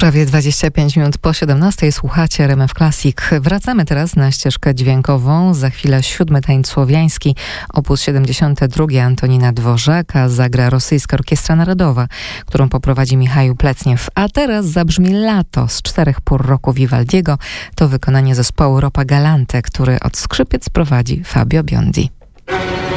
Prawie 25 minut po 17 słuchacie RMF Classic. Wracamy teraz na ścieżkę dźwiękową. Za chwilę 7. tańc słowiański, opus 72 Antonina Dworzaka zagra Rosyjska Orkiestra Narodowa, którą poprowadzi Michał Plecniew. A teraz zabrzmi Lato z 4 pór roku Vivaldiego. To wykonanie zespołu Ropa Galante, który od skrzypiec prowadzi Fabio Biondi.